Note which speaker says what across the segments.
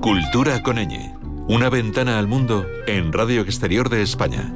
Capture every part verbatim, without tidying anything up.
Speaker 1: Cultura con ñ. Una ventana al mundo en Radio Exterior de España.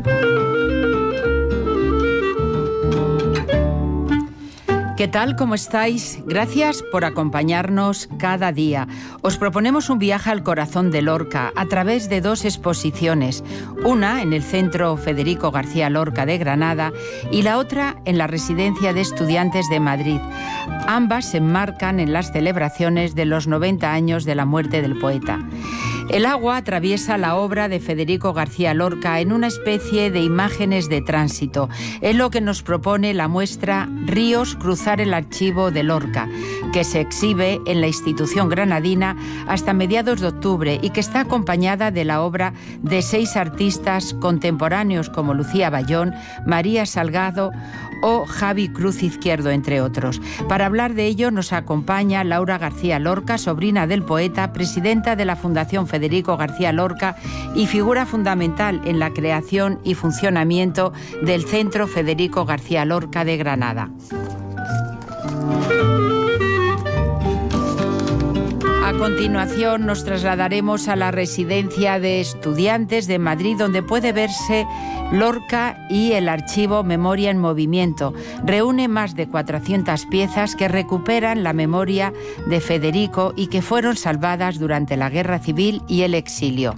Speaker 2: ¿Qué tal? ¿Cómo estáis? Gracias por acompañarnos cada día. Os proponemos un viaje al corazón de Lorca a través de dos exposiciones, una en el Centro Federico García Lorca de Granada y la otra en la Residencia de Estudiantes de Madrid. Ambas se enmarcan en las celebraciones de los noventa años de la muerte del poeta. El agua atraviesa la obra de Federico García Lorca en una especie de imágenes de tránsito. Es lo que nos propone la muestra Ríos cruzar el archivo de Lorca, que se exhibe en la institución granadina hasta mediados de octubre y que está acompañada de la obra de seis artistas contemporáneos como Lucía Bayón, María Salgado o Javi Cruz Izquierdo, entre otros. Para hablar de ello nos acompaña Laura García Lorca, sobrina del poeta, presidenta de la Fundación Federico García Lorca y figura fundamental en la creación y funcionamiento del Centro Federico García Lorca de Granada. A continuación nos trasladaremos a la Residencia de Estudiantes de Madrid, donde puede verse Lorca y el archivo Memoria en Movimiento. Reúne más de cuatrocientas piezas que recuperan la memoria de Federico y que fueron salvadas durante la Guerra Civil y el exilio.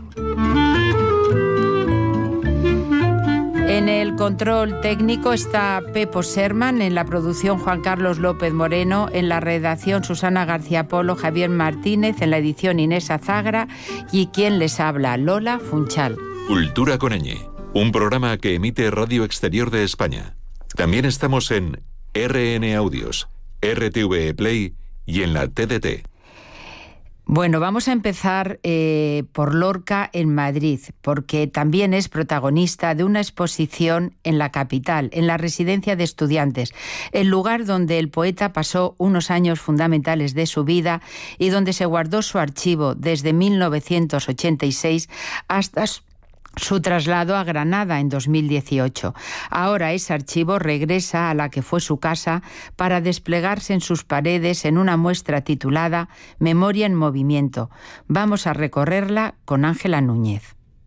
Speaker 2: En el control técnico está Pepo Serman, en la producción Juan Carlos López Moreno, en la redacción Susana García Polo, Javier Martínez, en la edición Inés Azagra y quien les habla, Lola Funchal.
Speaker 1: Cultura con ñ, un programa que emite Radio Exterior de España. También estamos en R N Audios, R T V E Play y en la T D T.
Speaker 2: Bueno, vamos a empezar eh, por Lorca en Madrid, porque también es protagonista de una exposición en la capital, en la Residencia de Estudiantes, el lugar donde el poeta pasó unos años fundamentales de su vida y donde se guardó su archivo desde mil novecientos ochenta y seis hasta su su traslado a Granada en dos mil dieciocho. Ahora ese archivo regresa a la que fue su casa para desplegarse en sus paredes en una muestra titulada Memoria en Movimiento. Vamos a recorrerla con Ángela Núñez.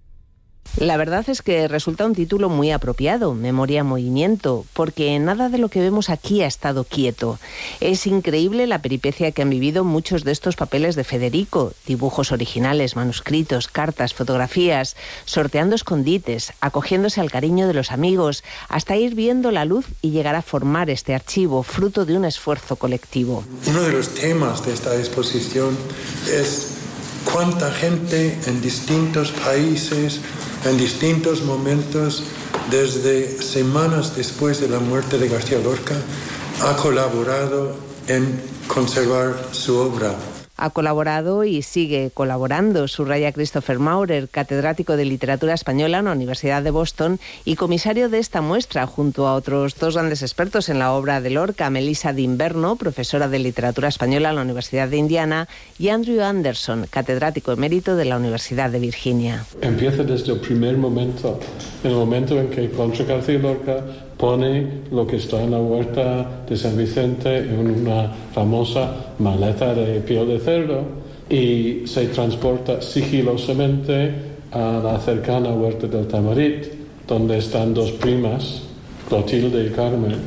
Speaker 3: La verdad es que resulta un título muy apropiado, Memoria en Movimiento, porque nada de lo que vemos aquí ha estado quieto. Es increíble la peripecia que han vivido muchos de estos papeles de Federico, dibujos originales, manuscritos, cartas, fotografías, sorteando escondites, acogiéndose al cariño de los amigos, hasta ir viendo la luz y llegar a formar este archivo, fruto de un esfuerzo colectivo.
Speaker 4: Uno de los temas de esta exposición es cuánta gente en distintos países, en distintos momentos, desde semanas después de la muerte de García Lorca, ha colaborado en conservar su obra.
Speaker 3: Ha colaborado y sigue colaborando, subraya Christopher Maurer, catedrático de Literatura Española en la Universidad de Boston y comisario de esta muestra, junto a otros dos grandes expertos en la obra de Lorca, Melissa D'Inverno, profesora de Literatura Española en la Universidad de Indiana, y Andrew Anderson, catedrático emérito de la Universidad de Virginia.
Speaker 5: Empieza desde el primer momento, el momento en que Concha García Lorca pone lo que está en la huerta de San Vicente en una famosa maleta de piel de cerdo y se transporta sigilosamente a la cercana huerta del Tamarit, donde están dos primas, Clotilde y Carmen,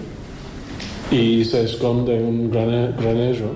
Speaker 5: y se esconde en un granero.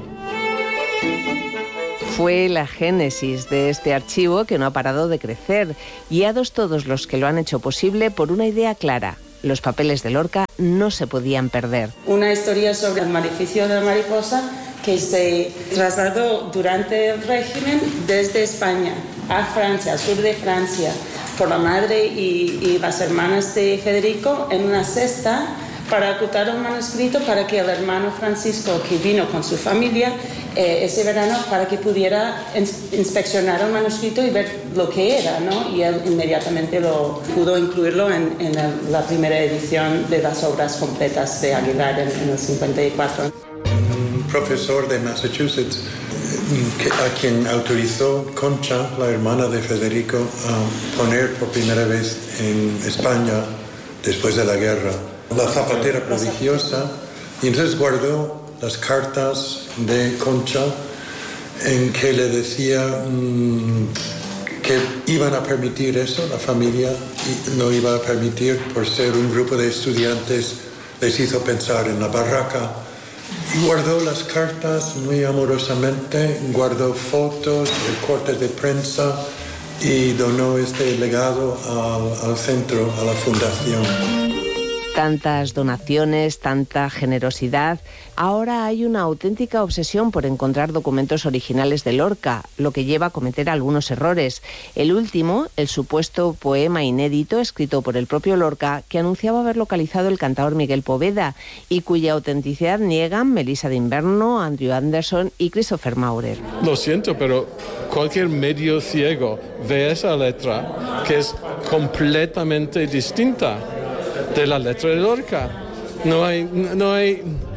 Speaker 3: Fue la génesis de este archivo que no ha parado de crecer, guiados todos los que lo han hecho posible por una idea clara: los papeles de Lorca no se podían perder.
Speaker 6: Una historia sobre el maleficio de la mariposa que se trasladó durante el régimen desde España a Francia, al sur de Francia, por la madre y, y las hermanas de Federico en una cesta para ocultar un manuscrito para que el hermano Francisco, que vino con su familia eh, ese verano, para que pudiera ins- inspeccionar el manuscrito y ver lo que era, ¿no? Y él inmediatamente lo, pudo incluirlo en, en el, la primera edición de las obras completas de Aguilar en, en el cincuenta y cuatro.
Speaker 4: Un profesor de Massachusetts a quien autorizó Concha, la hermana de Federico, a poner por primera vez en España después de la guerra La zapatera prodigiosa, y entonces guardó las cartas de Concha en que le decía mmm, que iban a permitir eso, la familia no iba a permitir por ser un grupo de estudiantes, les hizo pensar en la barraca. Guardó las cartas muy amorosamente, guardó fotos, recortes de prensa y donó este legado al, al centro, a la fundación.
Speaker 3: Tantas donaciones, tanta generosidad. Ahora hay una auténtica obsesión por encontrar documentos originales de Lorca, lo que lleva a cometer algunos errores. El último, el supuesto poema inédito escrito por el propio Lorca, que anunciaba haber localizado el cantaor Miguel Poveda y cuya autenticidad niegan Melissa de Inverno, Andrew Anderson y Christopher Maurer.
Speaker 5: Lo siento, pero cualquier medio ciego ve esa letra que es completamente distinta de la letra de Lorca. No hay, no hay,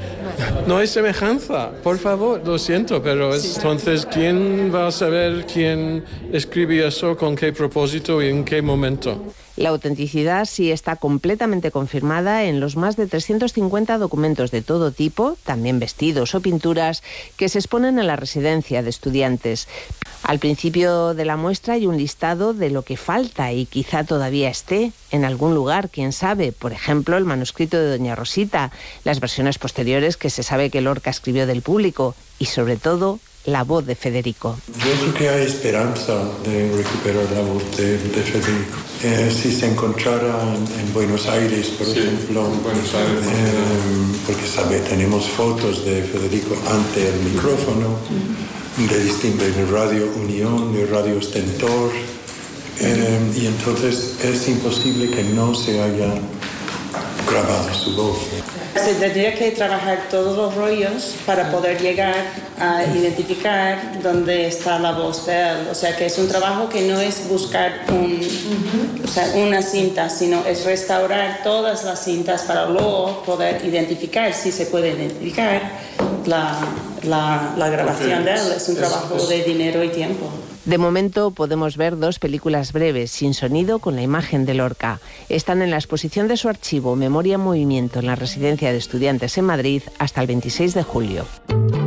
Speaker 5: no hay semejanza. Por favor, lo siento, pero es, entonces, ¿quién va a saber quién escribió eso, con qué propósito y en qué momento?
Speaker 3: La autenticidad sí está completamente confirmada en los más de trescientos cincuenta documentos de todo tipo, también vestidos o pinturas, que se exponen en la residencia de estudiantes. Al principio de la muestra hay un listado de lo que falta y quizá todavía esté en algún lugar, quién sabe. Por ejemplo, el manuscrito de Doña Rosita, las versiones posteriores que se sabe que Lorca escribió del público y, sobre todo, la voz de Federico.
Speaker 4: Yo creo que hay esperanza de recuperar la voz de, de Federico. Eh, si se encontrara en, en Buenos Aires, por sí, ejemplo, en Buenos Aires, eh, porque sabe, tenemos fotos de Federico ante el micrófono, uh-huh. de distintas de Radio Unión, de Radio Stentor, eh, y entonces es imposible que no se haya grabado su voz.
Speaker 6: Se tendría que trabajar todos los rollos para poder llegar a identificar dónde está la voz de él. O sea, que es un trabajo que no es buscar un, o sea, una cinta, sino es restaurar todas las cintas para luego poder identificar, si se puede identificar, la, la, la grabación de él. Es un trabajo de dinero y tiempo.
Speaker 3: De momento podemos ver dos películas breves, sin sonido, con la imagen de Lorca. Están en la exposición de su archivo Memoria en Movimiento en la Residencia de Estudiantes en Madrid hasta el veintiséis de julio.